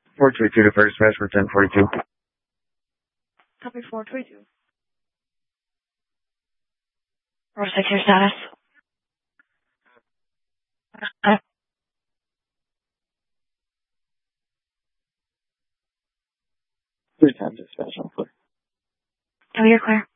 422 to first, rest for 1042. Copy 422. What's your status? Three times dispatch on foot. Oh, you're clear.